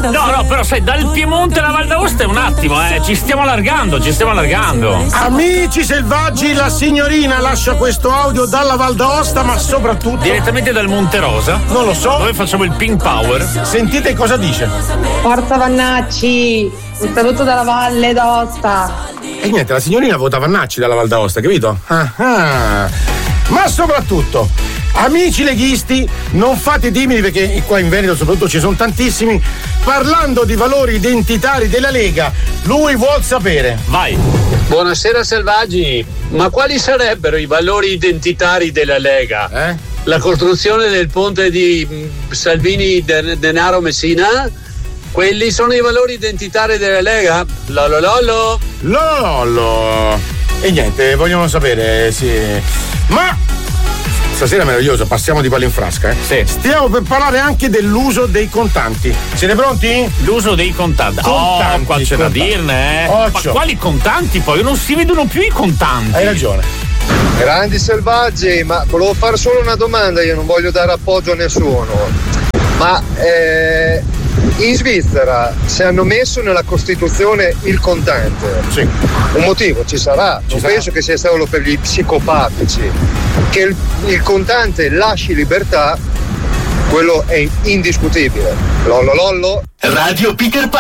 No, però sai, dal Piemonte alla Val d'Aosta è un attimo, ci stiamo allargando. Amici selvaggi, la signorina lascia questo audio dalla Val d'Aosta, ma soprattutto direttamente dal Monte Rosa. Non lo so. Dove facciamo il Pink Power. Sentite cosa dice. Forza Vannacci, un saluto dalla Valle d'Aosta. E niente, la signorina vota Vannacci dalla Val d'Aosta, capito? Ma soprattutto, amici leghisti, non fate timidi, perché qua in Veneto soprattutto ci sono tantissimi. Parlando di valori identitari della Lega, lui vuol sapere. Vai. Buonasera selvaggi, ma quali sarebbero i valori identitari della Lega? La costruzione del ponte di Salvini Denaro Messina? Quelli sono i valori identitari della Lega? Lolololo. E niente, vogliono sapere, sì. Ma stasera è meraviglioso, passiamo di palla in frasca, Sì. Stiamo per parlare anche dell'uso dei contanti. Siete pronti? L'uso dei contanti. Qua c'è da dirne, Ma quali contanti poi? Non si vedono più i contanti. Hai ragione. Grandi selvaggi, ma volevo fare solo una domanda, io non voglio dare appoggio a nessuno. Ma in Svizzera se hanno messo nella Costituzione il contante, sì, un motivo ci sarà, non penso che sia solo per gli psicopatici, che il contante lasci libertà, quello è indiscutibile. Lollo. Radio Peter Pan.